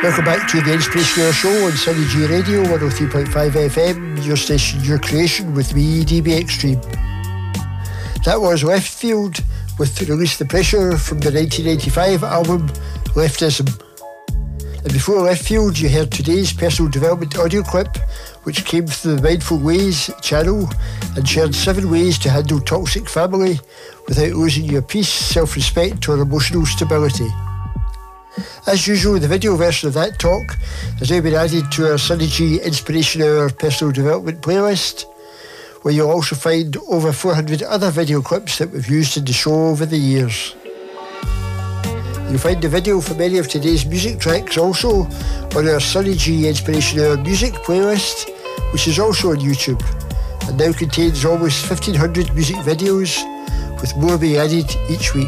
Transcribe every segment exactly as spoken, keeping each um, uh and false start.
Welcome back to the Inspirational Show on Sunny G Radio, one oh three point five F M, your station, your creation, with me, D B Extreme. That was Left Field with Release the Pressure from the nineteen ninety-five album Leftism. And before Left Field, you heard today's personal development audio clip, which came through the Mindful Ways channel and shared seven ways to handle toxic family without losing your peace, self-respect or emotional stability. As usual, the video version of that talk has now been added to our Sunny G Inspiration Hour personal development playlist, where you'll also find over four hundred other video clips that we've used in the show over the years. You'll find the video for many of today's music tracks also on our Sunny G Inspiration Hour music playlist, which is also on YouTube, and now contains almost fifteen hundred music videos, with more being added each week.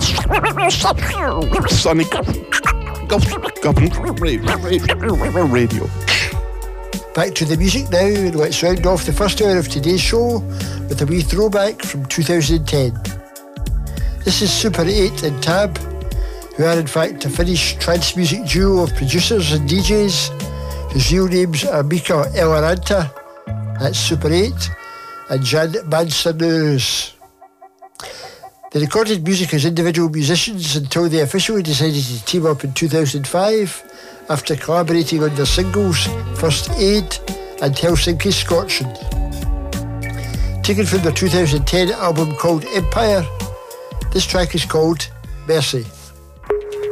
Sunny Radio. Back to the music now, and let's round off the first hour of today's show with a wee throwback from two thousand ten. This is Super eight and Tab, who are in fact a Finnish trance music duo of producers and D Js whose real names are Mika Eloranta, that's Super eight, and Jan Mansanus. They recorded music as individual musicians until they officially decided to team up in two thousand five after collaborating on their singles First Aid and Helsinki Scorching. Taken from their two thousand ten album called Empire, this track is called Mercy.